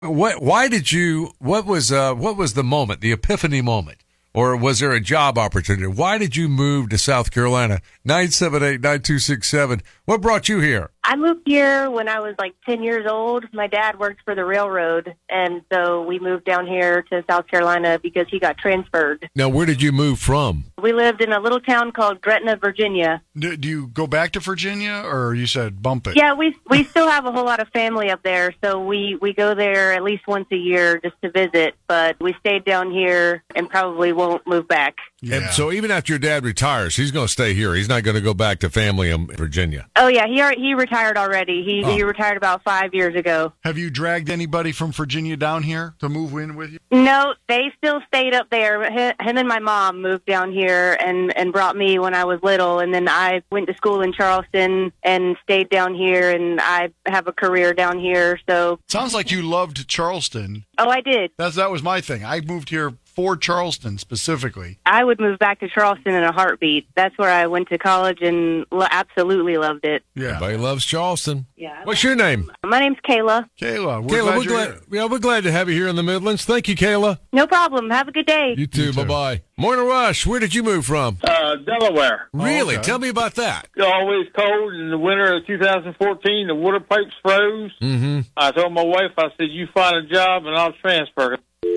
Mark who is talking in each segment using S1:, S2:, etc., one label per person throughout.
S1: What was the moment, the epiphany moment? Or was there a job opportunity? Why did you move to South Carolina? 978-9267. What brought you here?
S2: I moved here when I was like 10 years old. My dad worked for the railroad, and so we moved down here to South Carolina because he got transferred.
S1: Now, where did you move from?
S2: We lived in a little town called Gretna, Virginia.
S3: Do you go back to Virginia, or you said bump it?
S2: Yeah, we still have a whole lot of family up there, so we go there at least once a year just to visit, but we stayed down here and probably won't move back.
S3: Yeah.
S1: And so even after your dad retires, he's going to stay here. He's not going to go back to family in Virginia.
S2: Oh, yeah, he retired already. He retired about 5 years ago.
S3: Have you dragged anybody from Virginia down here to move in with you?
S2: No, they still stayed up there. Him and my mom moved down here and brought me when I was little, and then I went to school in Charleston and stayed down here, and I have a career down here. So
S3: Sounds like you loved Charleston.
S2: Oh, I did.
S3: That was my thing. I moved here for Charleston specifically.
S2: I would move back to Charleston in a heartbeat. That's where I went to college and absolutely loved it.
S3: Yeah.
S1: Everybody loves Charleston.
S2: Yeah.
S1: What's your name?
S2: My name's Kayla.
S3: Kayla,
S1: we're glad to have you here in the Midlands. Thank you, Kayla.
S2: No problem. Have a good day.
S1: You too. Bye-bye. Morning Rush, where did you move from?
S4: Delaware.
S1: Really?
S3: Okay.
S1: Tell me about that.
S4: Always cold. In the winter of 2014, the water pipes froze.
S1: Mm-hmm.
S4: I told my wife, I said, you find a job and I'll transfer.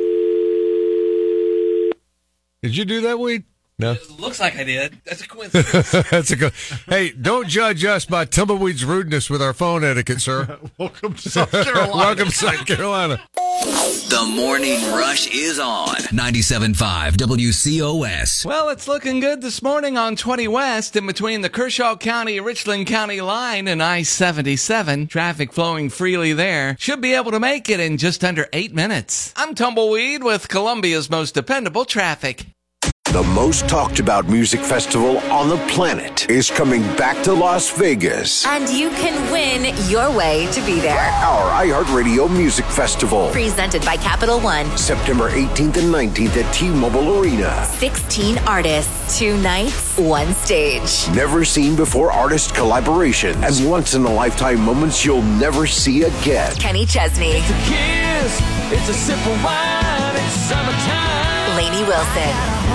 S1: Did you do that, Weed? No.
S5: It looks like I did. That's a coincidence.
S1: That's a good. Hey, don't judge us by Tumbleweed's rudeness with our phone etiquette, sir.
S3: Welcome to South Carolina.
S1: Welcome to South Carolina.
S6: The Morning Rush is on 97.5 WCOS.
S5: Well, it's looking good this morning on 20 West in between the Kershaw County, Richland County line and I-77. Traffic flowing freely there. Should be able to make it in just under 8 minutes. I'm Tumbleweed with Columbia's most dependable traffic.
S7: The most talked about music festival on the planet is coming back to Las Vegas.
S8: And you can win your way to be there.
S7: Our iHeartRadio Music Festival.
S8: Presented by Capital One.
S7: September 18th and 19th at T-Mobile Arena.
S8: 16 artists, 2 nights, 1 stage.
S7: Never seen before artist collaborations and once-in-a-lifetime moments you'll never see again.
S8: Kenny Chesney.
S5: It's a kiss. It's a sip of wine. It's summertime.
S8: Lainey Wilson.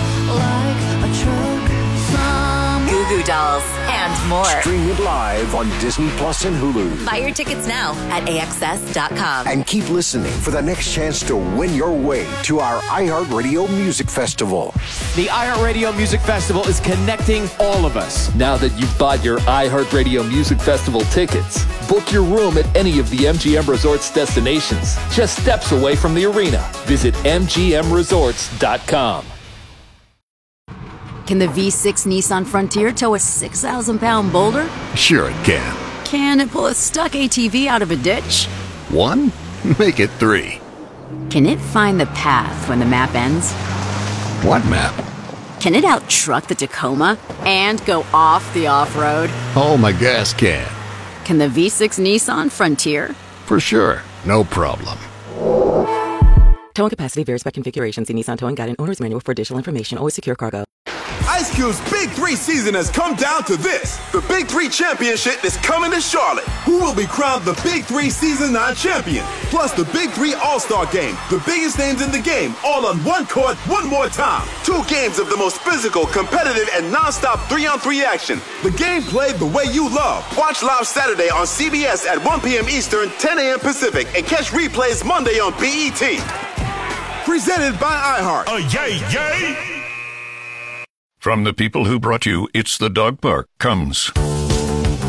S8: Goo Goo Dolls, and more.
S7: Stream it live on Disney Plus and Hulu.
S8: Buy your tickets now at AXS.com.
S7: And keep listening for the next chance to win your way to our iHeartRadio Music Festival.
S9: The iHeartRadio Music Festival is connecting all of us.
S10: Now that you've bought your iHeartRadio Music Festival tickets, book your room at any of the MGM Resorts destinations, just steps away from the arena. Visit MGMResorts.com.
S11: Can the V6 Nissan Frontier tow a 6,000-pound boulder?
S12: Sure it can.
S11: Can it pull a stuck ATV out of a ditch?
S12: 1? Make it 3.
S11: Can it find the path when the map ends?
S12: What map?
S11: Can it out-truck the Tacoma and go off the off-road?
S12: Oh, my gas can.
S11: Can the V6 Nissan Frontier?
S12: For sure. No problem.
S13: Towing capacity varies by configuration. See Nissan Towing Guide and Owner's Manual for additional information. Always secure cargo.
S14: Ice Cube's Big 3 season has come down to this. The Big 3 Championship is coming to Charlotte. Who will be crowned the Big 3 Season 9 champion? Plus the Big 3 All-Star Game. The biggest names in the game, all on one court, one more time. 2 games of the most physical, competitive, and non-stop 3-on-3 action. The game played the way you love. Watch live Saturday on CBS at 1 p.m. Eastern, 10 a.m. Pacific, and catch replays Monday on BET. Presented by iHeart.
S15: Yay, yay! From the people who brought you It's the Dog Park comes